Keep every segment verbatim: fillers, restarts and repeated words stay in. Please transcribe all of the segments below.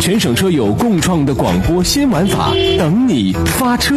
全省车友共创的广播新玩法，等你发车。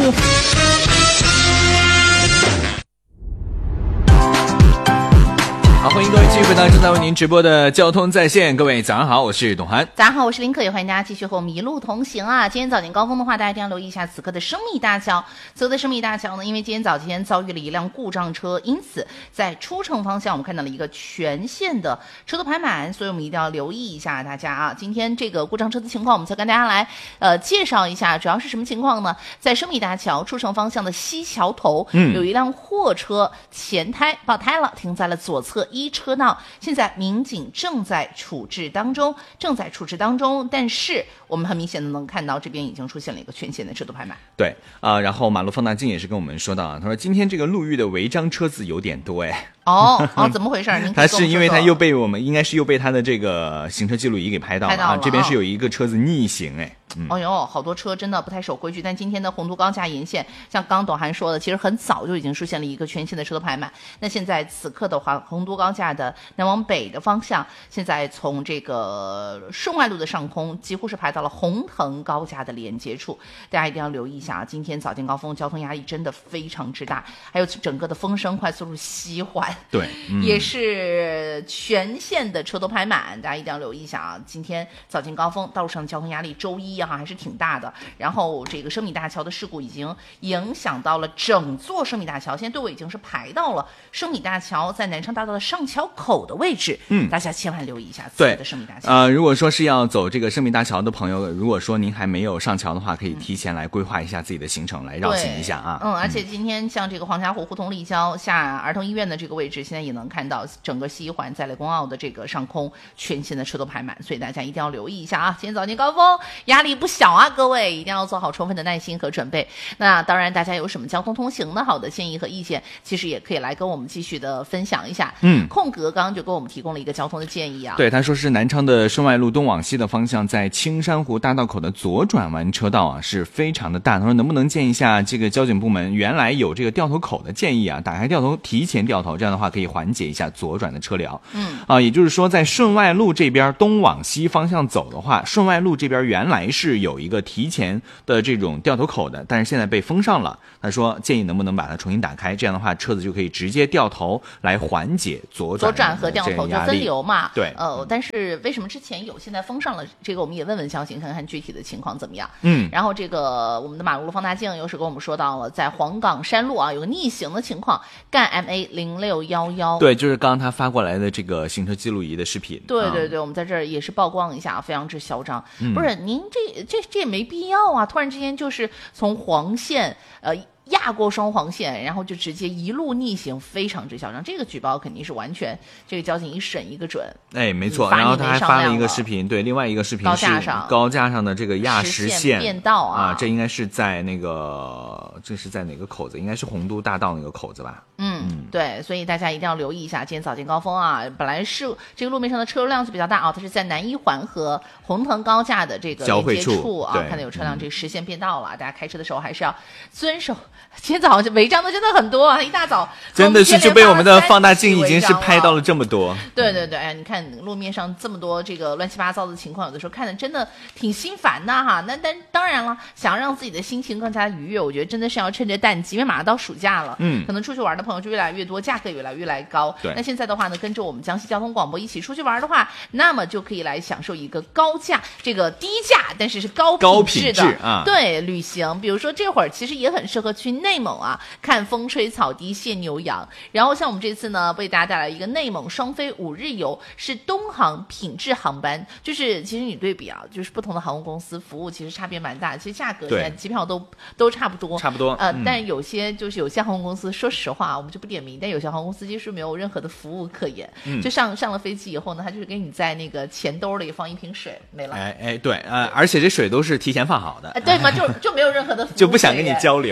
好，欢迎各位继续回到正在为您直播的交通在线。各位早上好，我是董涵。 早上好，我是林可，也欢迎大家继续和我们一路同行啊。今天早间高峰的话，大家一定要留意一下此刻的生命大桥。此刻的生命大桥呢，因为今天早间遭遇了一辆故障车，因此在出城方向我们看到了一个全线的车都排满，所以我们一定要留意一下大家啊。今天这个故障车的情况，我们再跟大家来呃介绍一下，主要是什么情况呢？在生命大桥出城方向的西桥头，嗯，有一辆货车前胎爆胎了，停在了左侧一车道。现在民警正在处置当中，正在处置当中，但是我们很明显的能看到这边已经出现了一个全线的车都排满。 对啊、呃，然后马路放大镜也是跟我们说到啊，他说今天这个路遇的违章车子有点多哎。 哦哦，怎么回事？您他是因为他又被我们应该是又被他的这个行车记录仪给拍到了啊， 拍到了这边是有一个车子逆行哎。嗯、 哦哟，好多车真的不太守规矩。但今天的洪都高架沿线，像刚刚董涵说的，其实很早就已经出现了一个全线的车都排满。那现在此刻的话，洪都高架的南往北的方向，现在从这个顺外路的上空，几乎是排到了红藤高架的连接处。大家一定要留意一下啊！今天早间高峰交通压力真的非常之大，还有整个的风生快速路西环， 对、嗯， 也是全线的车都排满，大家一定要留意一下啊！今天早间高峰道路上的交通压力，周一啊还是挺大的。然后这个生米大桥的事故已经影响到了整座生米大桥，现在队伍已经是排到了生米大桥在南昌大道的上桥口的位置。嗯，大家千万留意一下自己的生米大桥。 呃，如果说是要走这个生米大桥的朋友，如果说您还没有上桥的话，可以提前来规划一下自己的行程，来绕行一下啊。 嗯，而且今天像这个黄霞湖胡同立交下儿童医院的这个位置，现在也能看到整个西环在雷公澳的这个上空全线的车都排满，所以大家一定要留意一下啊！今天早间高峰压力不小啊，各位一定要做好充分的耐心和准备。那当然，大家有什么交通通行的好的建议和意见，其实也可以来跟我们继续的分享一下。嗯，空格刚刚就给我们提供了一个交通的建议啊。 对，他说是南昌的顺外路东往西的方向，在青山湖大道口的左转弯车道啊是非常的大。他说能不能建议一下这个交警部门，原来有这个掉头口的建议啊，打开掉头提前掉头，这样的话可以缓解一下左转的车流。嗯啊，也就是说在顺外路这边东往西方向走的话，顺外路这边原来是有一个提前的这种掉头口的，但是现在被封上了。他说建议能不能把它重新打开，这样的话车子就可以直接掉头来缓解左转左转和掉头就分流嘛。 对， 呃，但是为什么之前有，现在封上了？这个我们也问问交警，看看具体的情况怎么样。嗯，然后这个我们的马路放大镜又是跟我们说到了，在黄岗山路啊有个逆行的情况，赣 M A 零六一一。 对，就是刚刚他发过来的这个行车记录仪的视频。 对对对，嗯、我们在这儿也是曝光一下，非常之嚣张。嗯、不是您这这这也没必要啊！突然之间就是从黄线呃。压过双黄线，然后就直接一路逆行，非常之嚣张。这个举报肯定是完全这个交警一审一个准。 哎，没错。然后他还发了一个视频，对，另外一个视频是高架上高架上的这个压实线变道啊， 啊，这应该是在那个这是在哪个口子？应该是洪都大道那个口子吧？ 嗯，嗯对，所以大家一定要留意一下，今天早间高峰啊，本来是这个路面上的车流量是比较大啊，它是在南一环和洪藤高架的这个连接处啊，看到有车辆这个实线变道了，嗯、大家开车的时候还是要遵守。今天早上违章的真的很多啊！一大早真的是就被我们的放大镜已经是拍到了这么多。 对对对，哎，你看路面上这么多这个乱七八糟的情况，有的时候看的真的挺心烦的哈。那但当然了，想要让自己的心情更加愉悦，我觉得真的是要趁着淡季，因为马上到暑假了，嗯，可能出去玩的朋友就越来越多，价格也越来越来高。 对， 那现在的话呢，跟着我们江西交通广播一起出去玩的话，那么就可以来享受一个高价，这个低价但是是高品质的高品质啊， 对旅行。比如说这会儿其实也很适合去内蒙啊。看风吹草低见牛羊，然后像我们这次呢，为大家带来一个内蒙双飞五日游，是东航品质航班。就是其实你对比啊，就是不同的航空公司服务其实差别蛮大，其实价格现在机票都都差不多， 差不多。 呃，嗯、但有些就是有些航空公司，说实话我们就不点名，但有些航空公司就是没有任何的服务可言。嗯、就上上了飞机以后呢，他就是给你在那个钱兜里放一瓶水，没了。 哎哎，对，呃，而且这水都是提前放好的， 哎、对嘛，就就没有任何的服务， 就不想跟你交流。 对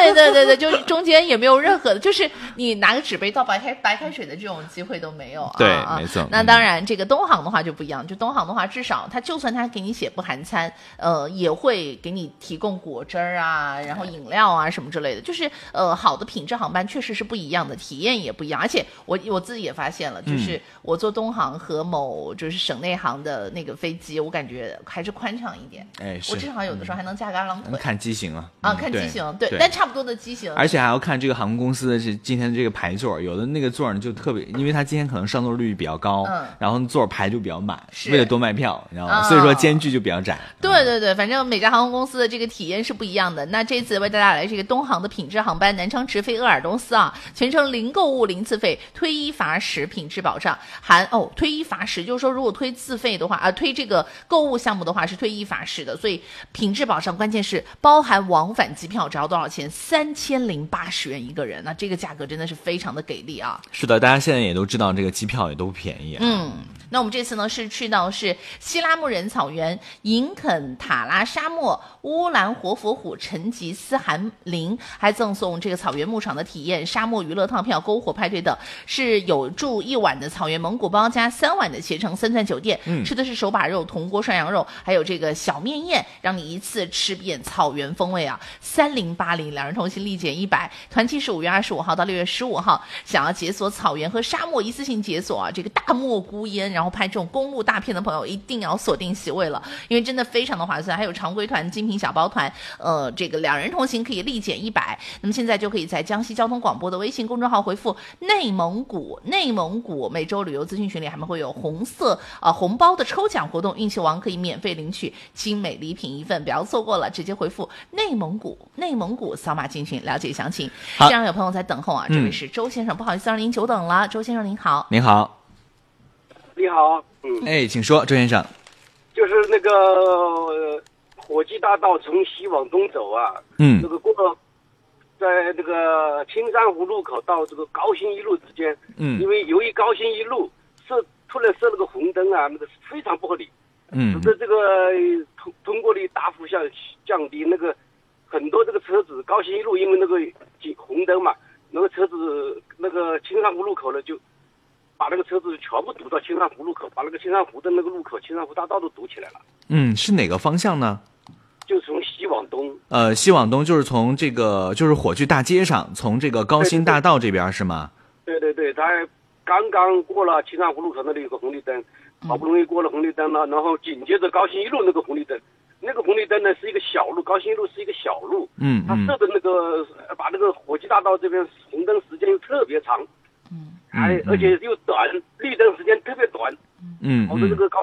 对对对对，就是中间也没有任何的，就是你拿个纸杯倒白开白开水的这种机会都没有啊。 对， 啊没错。 那当然，这个东航的话就不一样，就东航的话，至少它就算它给你写不含餐，呃，也会给你提供果汁儿啊，然后饮料啊什么之类的。就是呃，好的品质航班确实是不一样的，体验也不一样。而且我我自己也发现了，就是我坐东航和某就是省内航的那个飞机，我感觉还是宽敞一点。 哎，是我至少有的时候还能架个二郎腿。 看机型啊。 啊，看机型，对， 对， 但差不多的机型。 而且还要看这个航空公司的是今天的这个排座，有的那个座呢就特别，因为它今天可能上座率比较高，嗯，然后座排就比较满，为了多卖票，你知道吗？哦、所以说间距就比较窄。 对对对，反正每家航空公司的这个体验是不一样的。那这次为大家来这个东航的品质航班，南昌直飞鄂尔多斯啊，全程零购物零自费，推一罚十，品质保障，含哦推一罚十，就是说如果推自费的话啊，推这个购物项目的话是推一罚十的，所以品质保障，关键是包含往返机票，只要多少钱？三千零八十元一个人，那这个价格真的是非常的给力啊！ 是的，大家现在也都知道这个机票也都不便宜、啊。 嗯。那我们这次呢是去到是西拉木仁草原、银肯塔拉沙漠、乌兰活佛虎、成吉思汗林，还赠送这个草原牧场的体验、沙漠娱乐套票、篝火派对等，是有住一晚的草原蒙古包加三晚的携程三钻酒店，嗯，吃的是手把肉、铜锅涮羊肉，还有这个小面宴，让你一次吃遍草原风味啊！三零八零，两人同行立减一百，团期是五月二十五号到六月十五号，想要解锁草原和沙漠一次性解锁啊，这个大漠孤烟。然后拍这种公路大片的朋友一定要锁定席位了，因为真的非常的划算。还有常规团、精品小包团，呃，这个两人同行可以立减一百。那么现在就可以在江西交通广播的微信公众号回复内蒙古，内蒙古每周旅游资讯群里还会有红色啊、呃、红包的抽奖活动，运气王可以免费领取精美礼品一份，不要错过了，直接回复内蒙古，内蒙古扫码进群了解详情。这样有朋友在等候啊，这位是周先生，嗯、不好意思让您久等了，周先生您好。 您好。 你好，嗯， 哎，请说，周先生。 就是那个、呃、火鸡大道从西往东走啊， 嗯， 那个过在那个青山湖路口到这个高新一路之间，嗯，因为由于高新一路设突然设了个红灯啊，那个非常不合理，嗯，使得这个通通过率大幅降降低，那个很多这个车子高新一路因为那个红灯嘛，那个车子那个青山湖路口呢就。把那个车子全部堵到青山湖路口，把那个青山湖的那个路口、青山湖大道都堵起来了。 嗯，是哪个方向呢？ 就从西往东。 呃，西往东就是从这个就是火炬大街上，从这个高新大道这边是吗？ 对对对，他刚刚过了青山湖路口那里有个红绿灯，好不容易过了红绿灯了，然后紧接着高新一路那个红绿灯，那个红绿灯呢是一个小路，高新一路是一个小路。嗯，他设的那个把那个火炬大道这边红灯时间又特别长。还而且又短，绿灯时间特别短，嗯，好的这个高